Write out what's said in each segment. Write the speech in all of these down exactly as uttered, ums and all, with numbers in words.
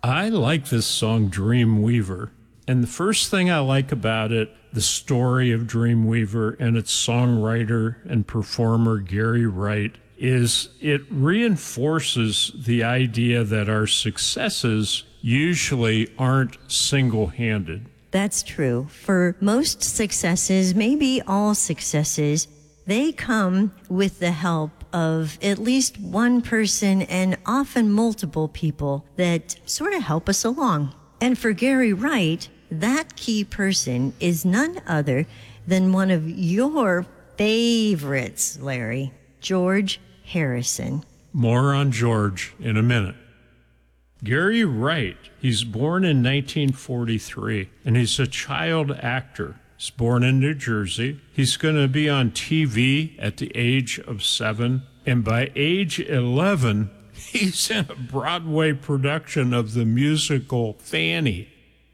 I like this song, Dreamweaver. And the first thing I like about it, the story of Dreamweaver and its songwriter and performer, Gary Wright, is it reinforces the idea that our successes usually aren't single-handed. That's true. For most successes, maybe all successes, they come with the help of at least one person and often multiple people that sort of help us along. And for Gary Wright, that key person is none other than one of your favorites, Larry, George Harrison. More on George in a minute. Gary Wright, he's born in nineteen forty-three, and he's a child actor. He's born in New Jersey. He's going to be on T V at the age of seven, and by age eleven, he's in a Broadway production of the musical Fanny.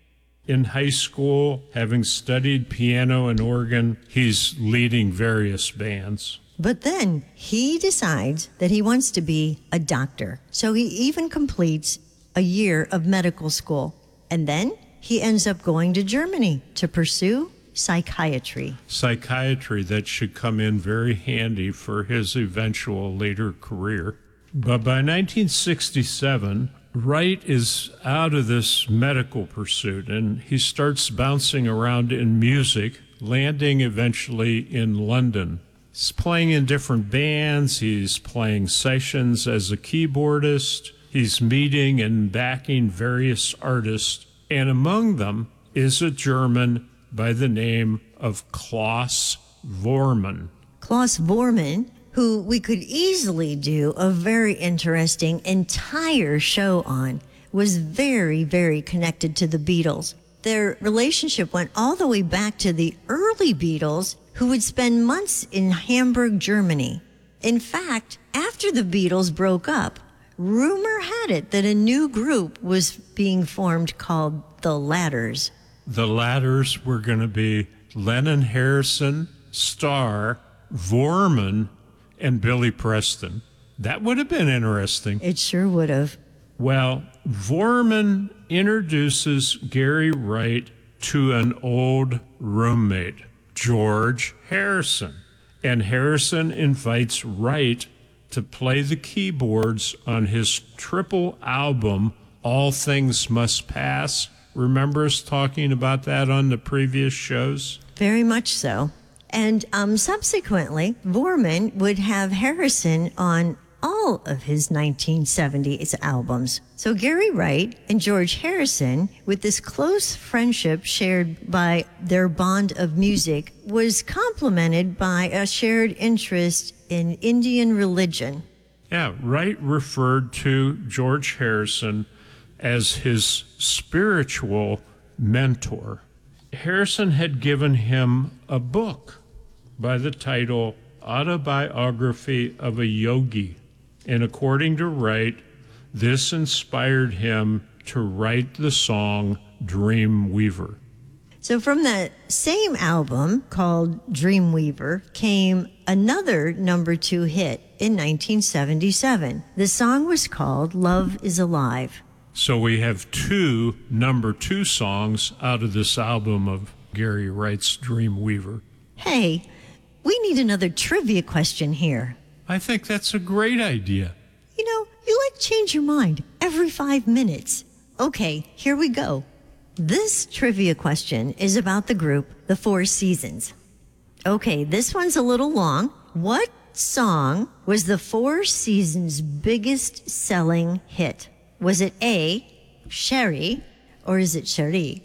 In high school, having studied piano and organ, he's leading various bands. But then he decides that he wants to be a doctor. So he even completes a year of medical school. And then he ends up going to Germany to pursue psychiatry. Psychiatry, that should come in very handy for his eventual later career. But by nineteen sixty-seven, Wright is out of this medical pursuit, and he starts bouncing around in music, landing eventually in London. He's playing in different bands, he's playing sessions as a keyboardist, he's meeting and backing various artists, and among them is a German by the name of Klaus Voormann. Klaus Voormann, who we could easily do a very interesting entire show on, was very, very connected to the Beatles. Their relationship went all the way back to the early Beatles, who would spend months in Hamburg, Germany. In fact, after the Beatles broke up, rumor had it that a new group was being formed called the Ladders. The Ladders were going to be Lennon, Harrison, Starr, Voormann, and Billy Preston. That would have been interesting. It sure would have. Well, Voormann introduces Gary Wright to an old roommate, George Harrison. And Harrison invites Wright to play the keyboards on his triple album, All Things Must Pass. Remember us talking about that on the previous shows? Very much so. And um, subsequently, Voormann would have Harrison on all of his nineteen seventies albums. So Gary Wright and George Harrison, with this close friendship shared by their bond of music, was complemented by a shared interest in Indian religion. Yeah, Wright referred to George Harrison as his spiritual mentor. Harrison had given him a book by the title Autobiography of a Yogi. And according to Wright, this inspired him to write the song Dreamweaver. So from that same album called Dreamweaver came another number two hit in nineteen seventy-seven. The song was called Love is Alive. So we have two number two songs out of this album of Gary Wright's Dreamweaver. Hey, we need another trivia question here. I think that's a great idea. You know, you like change your mind every five minutes. Okay, here we go. This trivia question is about the group The Four Seasons. Okay, this one's a little long. What song was The Four Seasons' biggest selling hit? Was it A, Sherry, or is it Cherie?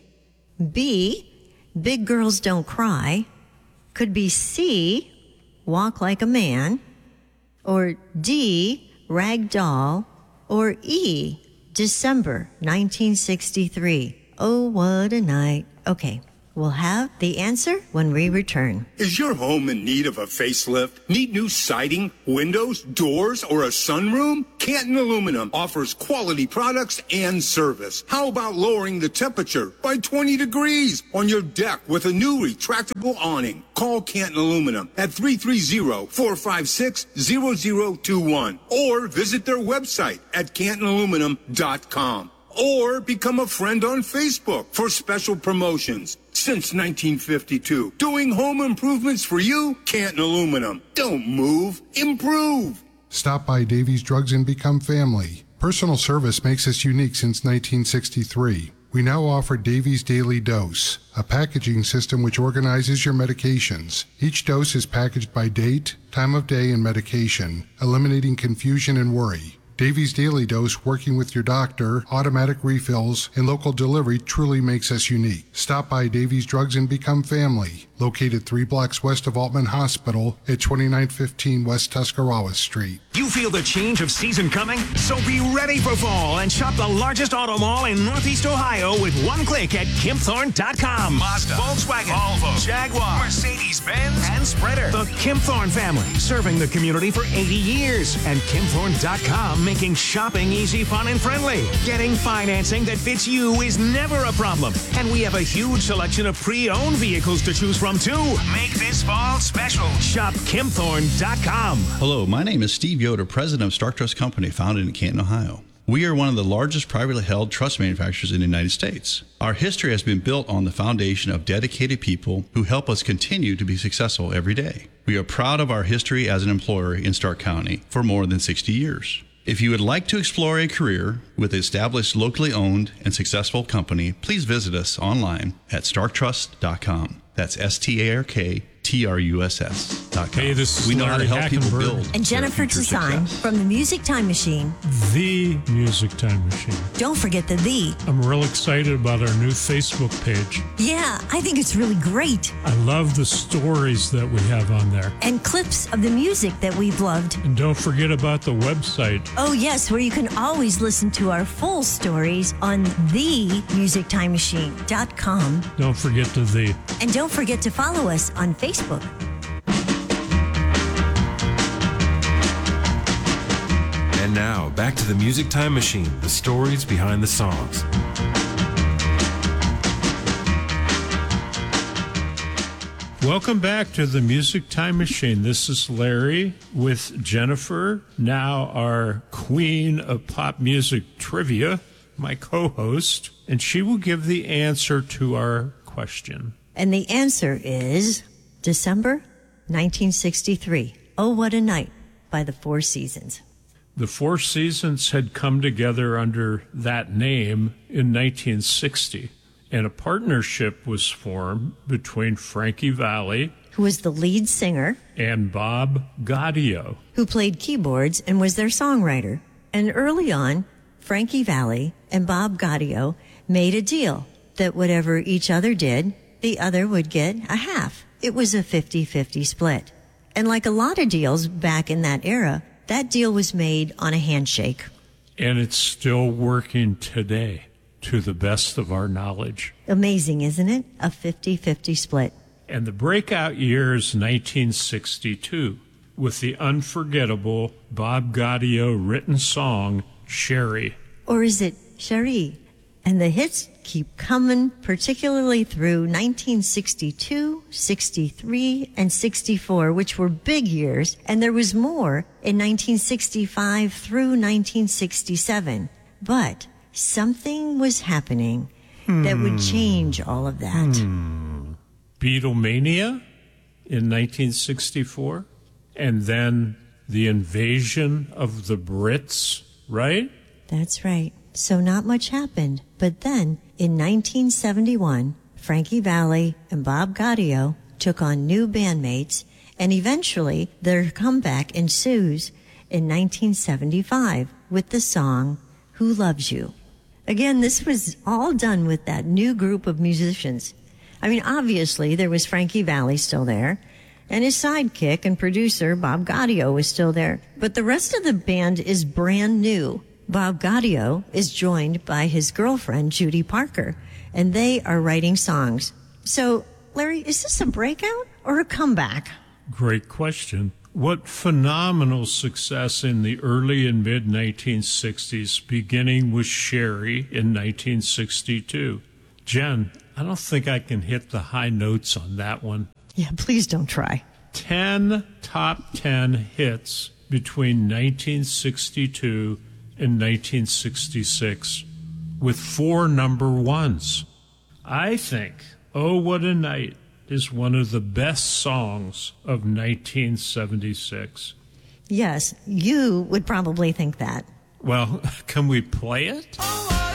B, Big Girls Don't Cry. Could be C, Walk Like a Man, or D, Rag Doll, or E, December nineteen sixty-three. Oh, what a night. Okay, we'll have the answer when we return. Is your home in need of a facelift? Need new siding, windows, doors, or a sunroom? Canton Aluminum offers quality products and service. How about lowering the temperature by twenty degrees on your deck with a new retractable awning? Call Canton Aluminum at three three zero, four five six, zero zero two one or visit their website at canton aluminum dot com. or become a friend on Facebook for special promotions. Since nineteen fifty-two, doing home improvements for you, Canton Aluminum. Don't move, improve. Stop by Davies Drugs and become family. Personal service makes us unique since nineteen sixty-three. We now offer Davies Daily Dose, a packaging system which organizes your medications. Each dose is packaged by date, time of day, and medication, eliminating confusion and worry. Davies Daily Dose, working with your doctor, automatic refills, and local delivery truly makes us unique. Stop by Davies Drugs and become family. Located three blocks west of Altman Hospital at twenty-nine fifteen West Tuscarawas Street. You feel the change of season coming? So be ready for fall and shop the largest auto mall in Northeast Ohio with one click at Kempthorne dot com. Mazda, Volkswagen, Volvo, Jaguar, Mercedes-Benz, and Spreader. The Kempthorne family, serving the community for eighty years. And Kempthorne dot com, making shopping easy, fun, and friendly. Getting financing that fits you is never a problem. And we have a huge selection of pre-owned vehicles to choose from, too. Make this fall special. Shop Kempthorne dot com. Hello, my name is Steve Yoder, president of Stark Trust Company, founded in Canton, Ohio. We are one of the largest privately held trust manufacturers in the United States. Our history has been built on the foundation of dedicated people who help us continue to be successful every day. We are proud of our history as an employer in Stark County for more than sixty years. If you would like to explore a career with an established, locally owned, and successful company, please visit us online at stark trust dot com. That's S T A R K T R U S S dot com. Hey, this is we know Larry how to help people Hackenberg. build And Jennifer their future Design success. from the Music Time Machine. The Music Time Machine. Don't forget the the. I'm real excited about our new Facebook page. Yeah, I think it's really great. I love the stories that we have on there. And clips of the music that we've loved. And don't forget about the website. Oh, yes, where you can always listen to our full stories on the music time machine dot com. Don't forget to the. And don't forget to follow us on Facebook. And now, back to the Music Time Machine, the stories behind the songs. Welcome back to the Music Time Machine. This is Larry with Jennifer, now our queen of pop music trivia, my co-host, and she will give the answer to our question. And the answer is December nineteen sixty-three. Oh, What a Night by the Four Seasons. The Four Seasons had come together under that name in nineteen sixty, and a partnership was formed between Frankie Valli, Who was the lead singer, and Bob Gaudio. who played keyboards and was their songwriter. And early on, Frankie Valli and Bob Gaudio made a deal that whatever each other did, the other would get a half. It was a fifty-fifty split. And like a lot of deals back in that era, that deal was made on a handshake. And it's still working today, to the best of our knowledge. Amazing, isn't it? A fifty-fifty split. And the breakout year is nineteen sixty-two, with the unforgettable Bob Gaudio written song, Sherry. Or is it Cherie? And the hits keep coming, particularly through nineteen sixty-two, sixty-three, and sixty-four, which were big years. And there was more in nineteen sixty-five through nineteen sixty-seven. But something was happening hmm. that would change all of that. Hmm. Beatlemania in nineteen sixty-four, and then the invasion of the Brits, right? That's right. So not much happened. But then, in nineteen seventy-one, Frankie Valli and Bob Gaudio took on new bandmates, and eventually their comeback ensues in nineteen seventy-five with the song, Who Loves You? Again, this was all done with that new group of musicians. I mean, obviously, there was Frankie Valli still there, and his sidekick and producer, Bob Gaudio, was still there. But the rest of the band is brand new. Bob Gaudio is joined by his girlfriend, Judy Parker, and they are writing songs. So, Larry, is this a breakout or a comeback? Great question. What phenomenal success in the early and mid nineteen sixties, beginning with Sherry in nineteen sixty-two. Jen, I don't think I can hit the high notes on that one. Yeah, please don't try. Ten top ten hits between nineteen sixty-two and nineteen sixty-six. with four number ones. I think Oh What a Night is one of the best songs of nineteen seventy-six. Yes, you would probably think that. Well, can we play it? Oh,